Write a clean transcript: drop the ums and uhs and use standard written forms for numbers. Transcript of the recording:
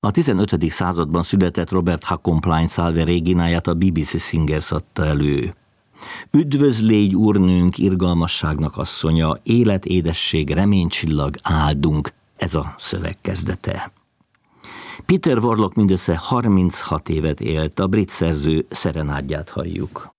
A 15. században született Robert Hacon-Pline Salve Regináját a BBC Singers adta elő. Üdvözlégy, úrnőnk, irgalmasságnak asszonya, életédesség, reménycsillag, áldunk, ez a szöveg kezdete. Peter Warlock mindössze 36 évet élt, a brit szerző szerenádját halljuk.